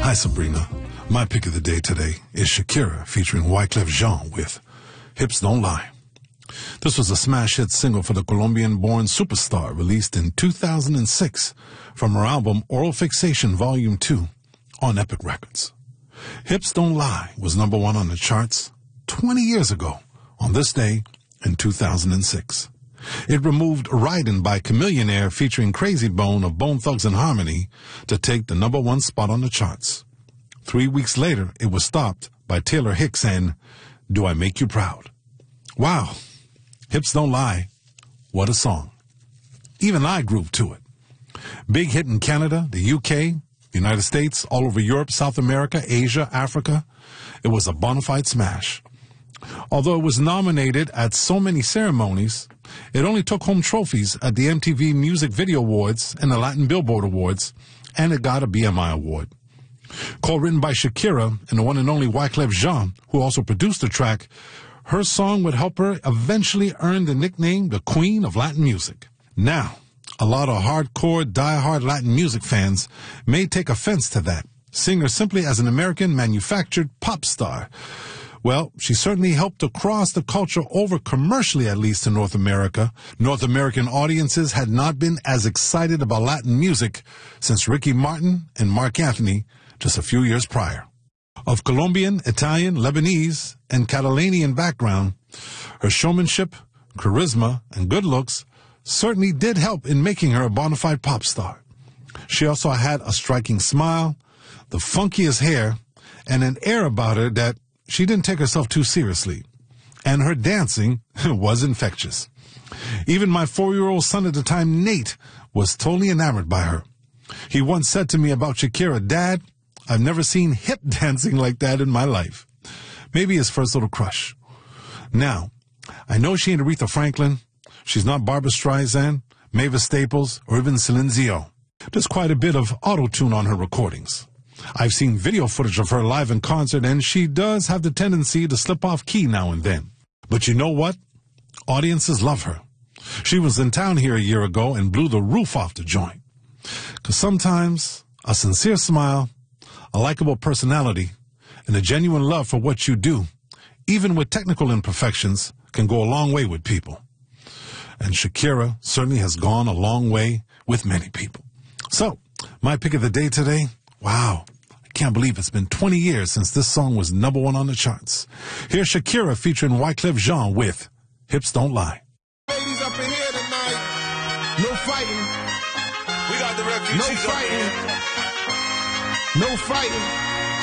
Hi, Sabrina. My pick of the day today is Shakira featuring Wyclef Jean with Hips Don't Lie. This was a smash hit single for the Colombian-born superstar released in 2006 from her album Oral Fixation Volume 2 on Epic Records. Hips Don't Lie was number 1 on the charts 20 years ago on this day in 2006. It removed Ridin' by Chamillionaire featuring Crazy Bone of Bone Thugs and Harmony to take the number 1 spot on the charts. 3 weeks later, it was stopped by Taylor Hicks and Do I Make You Proud? Wow, Hips Don't Lie, what a song. Even I grooved to it. Big hit in Canada, the UK, United States, all over Europe, South America, Asia, Africa. It was a bona fide smash. Although it was nominated at so many ceremonies, it only took home trophies at the MTV Music Video Awards and the Latin Billboard Awards, and it got a BMI award. Co-written by Shakira and the one and only Wyclef Jean, who also produced the track, her song would help her eventually earn the nickname the Queen of Latin Music. Now, a lot of hardcore, die-hard Latin music fans may take offense to that, seeing her simply as an American-manufactured pop star. Well, she certainly helped to cross the culture over commercially, at least in North America. North American audiences had not been as excited about Latin music since Ricky Martin and Marc Anthony just a few years prior. Of Colombian, Italian, Lebanese, and Catalanian background, her showmanship, charisma, and good looks certainly did help in making her a bona fide pop star. She also had a striking smile, the funkiest hair, and an air about her that she didn't take herself too seriously, and her dancing was infectious. Even my 4-year-old son at the time, Nate, was totally enamored by her. He once said to me about Shakira, "Dad, I've never seen hip dancing like that in my life." Maybe his first little crush. Now, I know she ain't Aretha Franklin. She's not Barbra Streisand, Mavis Staples, or even Celine Dion. There's quite a bit of auto-tune on her recordings. I've seen video footage of her live in concert, and she does have the tendency to slip off key now and then. But you know what? Audiences love her. She was in town here a year ago and blew the roof off the joint. 'Cause sometimes a sincere smile, a likable personality, and a genuine love for what you do, even with technical imperfections, can go a long way with people. And Shakira certainly has gone a long way with many people. So, my pick of the day today, wow, I can't believe it's been 20 years since this song was number 1 on the charts. Here's Shakira featuring Wyclef Jean with Hips Don't Lie. Ladies up in here tonight, no fighting. We got the refugees No fighting. No fighting.